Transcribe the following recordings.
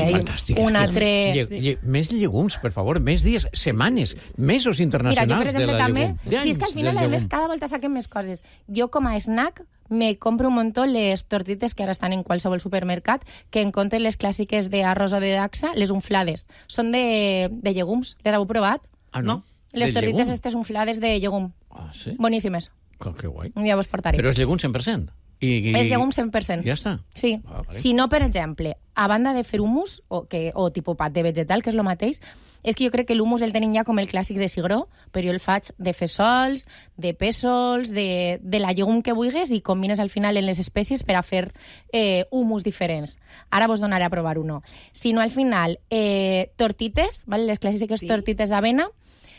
Fantàstic. Un altre... Més llegums, per favor, més dies, setmanes, mesos internacionals. Mira, jo, per exemple, també... Sí, és que al final, a més, llegum. cada volta saquem més coses. Jo, com a snack, me compro un montó les tortites que ara estan en qualsevol supermercat, que en compte les clàssiques d'arròs o de daxa, les unflades. Són de llegums. Les heu provat? Ah, no? Les tortites estes unflades de llegum. Ah, sí? Boníssimes. Que guai. Un dia vos portaré. Però és llegum 100%? És llegum 100%. Ja està? Sí. Ah, vale. Si no, per exemple, a banda de fer hummus, o tipus pat de vegetal, que és el mateix, és que jo crec que l'hummus el tenim ja com el clàssic de cigró, però jo el faig de fesols, de pèsols, de la llegum que vulguis, i combines al final en les espècies per a fer hummus diferents. Ara vos donaré a provar uno. Si no, al final, tortites, ¿vale? Les clàssiques tortites d'avena,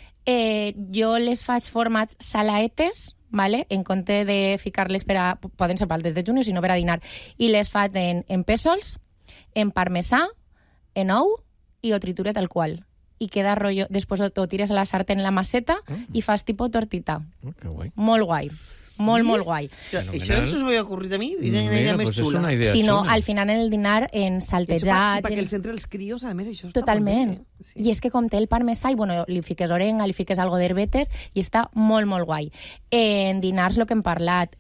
jo les faig formats salaetes, ¿vale? En compte de ficar-les poden ser pel desdejuni, sinó per a dinar, i les faig en pèsols, en parmesà, en ou, i ho triture tal qual. I queda rotllo, després ho tires a la sartén en la masseta i fas tipus tortita. Que guai. Molt guai. Molt guai. Això no us ho havia ocurrit a mi. Una idea més xula. Si no, al final en el dinar, en saltejats... Perquè el centre dels crios, a més, això està totalment. molt bé. I és que com té el parmesà, i bueno, li fiques orenga, li fiques algo d'herbetes, i està molt, molt guai. En dinars, el que hem parlat,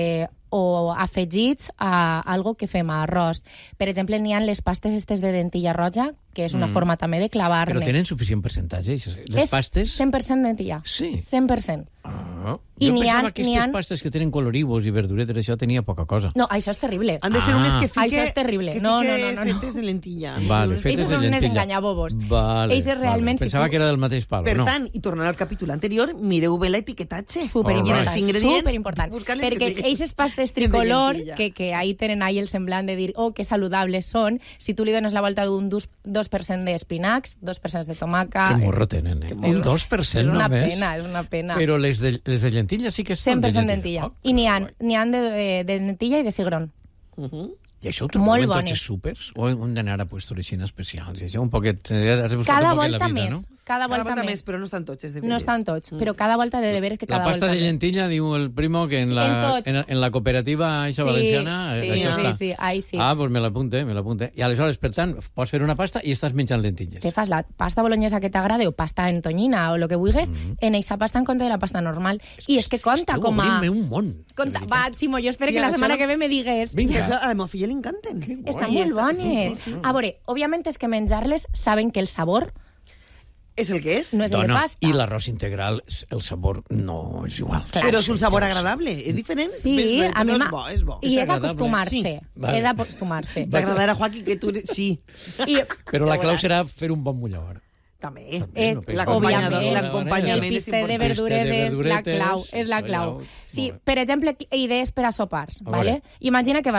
o afegits a algo que fem a arròs. Per exemple, n'hi ha les pastes estes de dentilla roja, que és una forma també de clavar-ne. Però tenen suficient percentatge, les pastes? 100% dentilla. Sí. 100%. Jo pensava que aquestes pastes que tenen coloribos i verduretes, això tenia poca cosa. No, això és terrible. Han de ser unes que fique... Això és terrible. No. fetes de lentilla. Vale, fetes de lentilla. Ells són unes enganyabobos. Vale, ells realment... Pensava que era del mateix palo. Per tant, i tornant al capítol anterior, mireu bé l'etiquetatge. Superimportant. Perquè aquestes pastes tricolor, que ahí tenen ahí el semblant de dir, que saludables són, si tu li dones la volta d'un 2% d'espinacs, 2% de tomaca... Que morro tenen, Un 2% només? És una pena. Però les de lentilla sí que són 100% lentilla. I n'hi ha de lentilla i de cigrón. I això ho trobem en tots els súpers? O hem d'anar a puestos així especials? I això un poquet... Cada volta més. Cada volta més. Però no estan tots, és de veres. No estan tots, però cada volta de veres que cada volta més. La pasta de lentilla, diu el primo, que en la cooperativa això valenciana... Sí, ahí sí. Ah, doncs me l'apunte. I aleshores, per tant, pots fer una pasta i estàs menjant lentilles. Te fas la pasta boloñesa que t'agrada o pasta en tonyina o el que vulguis, en eixa pasta en compte de la pasta normal. I és que compta com a... Esteu obrint-me un món. Va, Ximo, jo espero que la setmana que ve me digues. Vinga. A la meva filla li encanten. Estan molt bones. A veure, òbviament és que menjar-les saben que el sabor és el que és. No és el de pasta. I l'arròs integral, el sabor no és igual. Però és un sabor agradable, és diferent. Sí, a mi és bo. I és acostumar-se. És acostumar-se. T'agradarà, Joaquí, que tu... Sí. Però la clau serà fer un bon mullador. També. L'acompanyament. El piste de verdures és la clau. Sí, per exemple, idees per a sopars. Imagina que vas